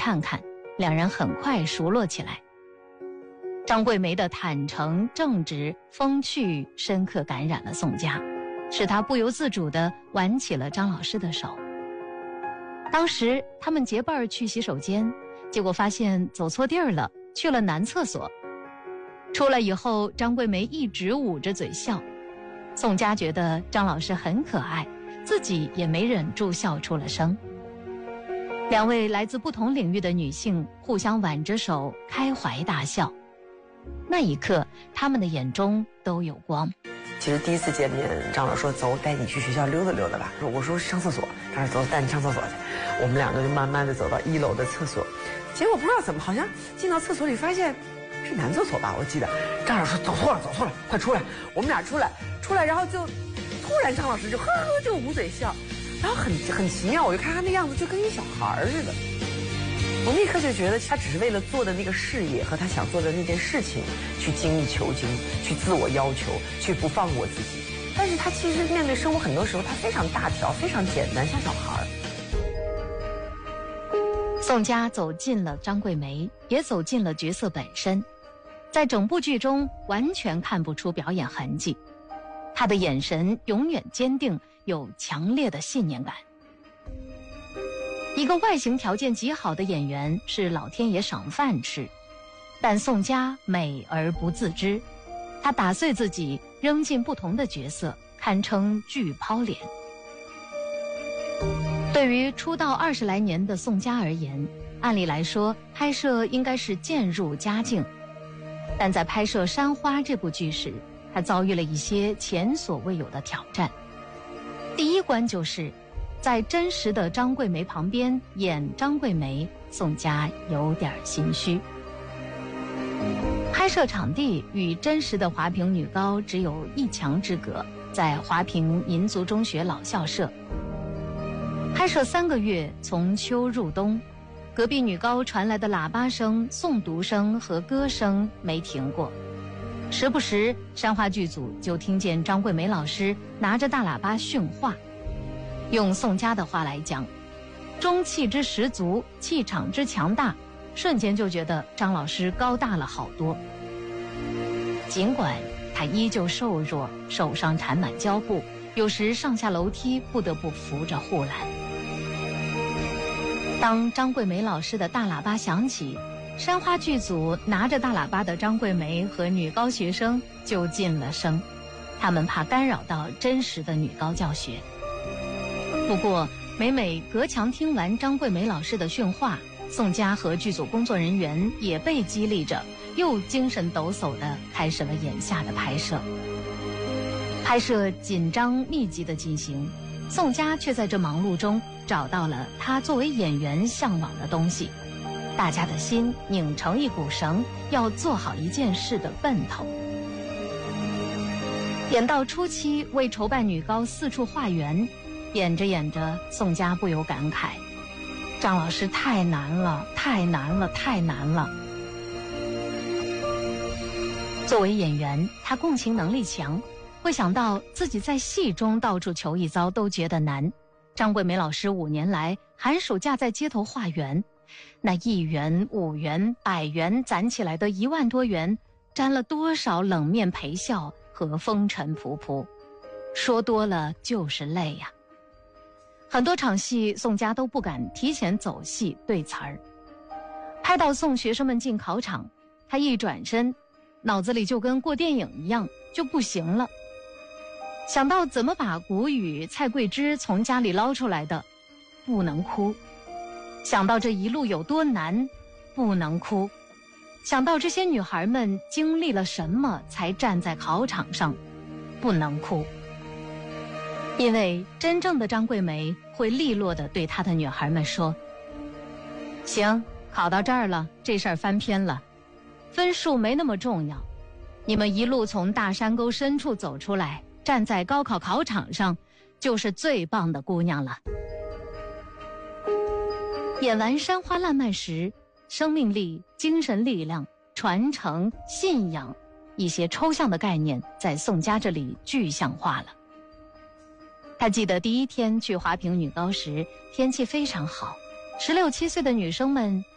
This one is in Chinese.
看看，两人很快熟络起来。张桂梅的坦诚、正直、风趣，深刻感染了宋佳，使他不由自主地挽起了张老师的手。当时他们结伴去洗手间，结果发现走错地儿了，去了男厕所。出来以后，张桂梅一直捂着嘴笑。宋佳觉得张老师很可爱，自己也没忍住笑出了声。两位来自不同领域的女性互相挽着手，开怀大笑。那一刻，他们的眼中都有光。 其实第一次见面，张老师说走，带你去学校溜达溜达吧。我说上厕所，张老师走，带你上厕所去。我们两个就慢慢的走到1楼的厕所，结果不知道怎么，好像进到厕所里发现是男厕所吧，我记得。张老师说走错了，快出来。我们俩出来，然后就突然张老师就呵呵就捂嘴笑，然后很奇妙，我就看他那样子就跟一小孩似的。我立刻就觉得他只是为了做的那个事业和他想做的那件事情去精益求精，去自我要求，去不放过自己。但是他其实面对生活很多时候他非常大条，非常简单，像小孩。 宋佳走进了张桂梅，也走进了角色本身，在整部剧中完全看不出表演痕迹。她的眼神永远坚定，有强烈的信念感。一个外形条件极好的演员是老天爷赏饭吃，但宋佳美而不自知，她打碎自己，扔进不同的角色，堪称巨抛脸。对于出道20来年的宋佳而言，按理来说拍摄应该是渐入佳境，但在拍摄《山花》这部剧时，她遭遇了一些前所未有的挑战。第一关就是在真实的张桂梅旁边演张桂梅，宋佳有点心虚。拍摄场地与真实的华坪女高只有1墙之隔，在华坪民族中学老校舍。拍摄3个月，从秋入冬，隔壁女高传来的喇叭声、诵读声和歌声没停过。时不时，山花剧组就听见张桂梅老师拿着大喇叭训话。用宋佳的话来讲，中气之十足，气场之强大，瞬间就觉得张老师高大了好多。尽管他依旧瘦弱，手上缠满胶布，有时上下楼梯不得不扶着护栏。当张桂梅老师的大喇叭响起，山花剧组拿着大喇叭的张桂梅和女高学生就进了声，他们怕干扰到真实的女高教学。不过每隔墙听完张桂梅老师的训话，宋佳和剧组工作人员也被激励着，又精神抖擞地开始了眼下的拍摄。拍摄紧张密集的进行，宋佳却在这忙碌中找到了她作为演员向往的东西，大家的心拧成一股绳，要做好一件事的奔头。演到初期，为筹办女高四处化缘，演着演着，宋佳不由感慨，张老师太难了，太难了，太难了。作为演员，他共情能力强，会想到自己在戏中到处求一遭都觉得难。张桂梅老师5年来寒暑假在街头化缘，那1元、5元、100元攒起来的1万多元，沾了多少冷面陪笑和风尘仆仆，说多了就是累呀。很多场戏宋佳都不敢提前走戏对词儿，拍到送学生们进考场，他一转身，脑子里就跟过电影一样，就不行了。想到怎么把谷雨、蔡桂芝从家里捞出来的，不能哭；想到这一路有多难，不能哭；想到这些女孩们经历了什么才站在考场上，不能哭。因为真正的张桂梅会利落地对她的女孩们说，行，考到这儿了，这事儿翻篇了，分数没那么重要，你们一路从大山沟深处走出来，站在高考考场上，就是最棒的姑娘了。演完《山花烂漫》时，生命力、精神力量、传承、信仰，一些抽象的概念在宋佳这里具象化了。他记得第一天去华坪女高时，天气非常好，16、17岁的女生们